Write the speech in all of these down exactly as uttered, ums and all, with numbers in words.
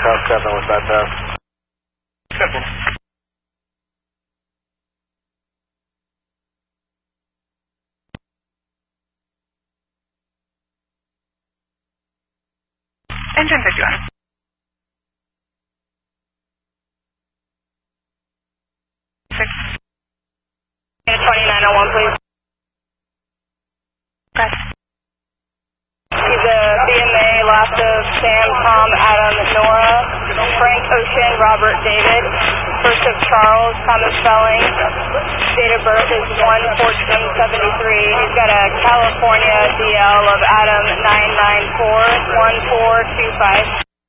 South seven with that test. Simple. Engine fifty-one. Six. twenty-nine oh one, please. Press. He's a B M A, last of Sam, Tom, Adam, Nora, Frank, Ocean, Robert, David, first of Charles, common spelling. Date of birth is one fourteen seventy-three. He's got a California D L of Adam nine nine four one four two five.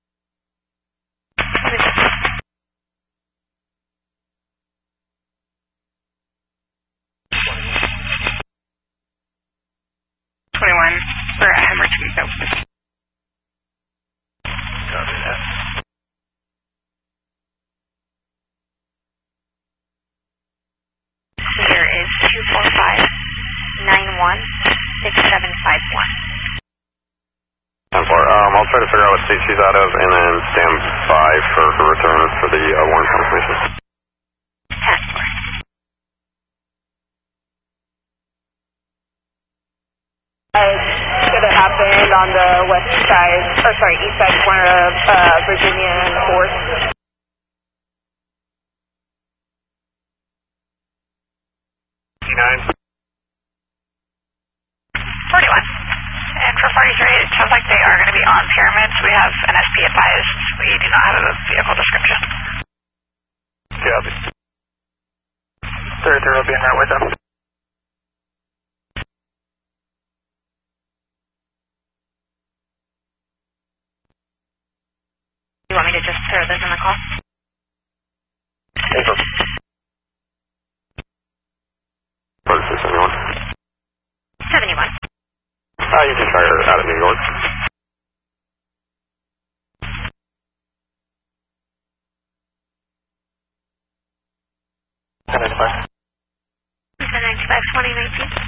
twenty-one for Emerson Soap. Copy that. Here is two four five nine one six seven five one. ten four. Um, I'll try to figure out what state she's out of and then stand by for her return for the uh, warrant confirmation. ten four. Uh, should have happened on the west side, or sorry, east side corner of uh, Virginia and fourth. fifty-nine. forty-one. And for forty-three, it sounds like they are going to be on pyramids. We have an S P advised. We do not have a vehicle description. Copy. thirty-three will be in route with them. You want me to just throw those in the call? Paper. Versus anyone? seventy-one. Uh, you can try her out of New York. ten ninety-five. ten ninety-five, twenty nineteen.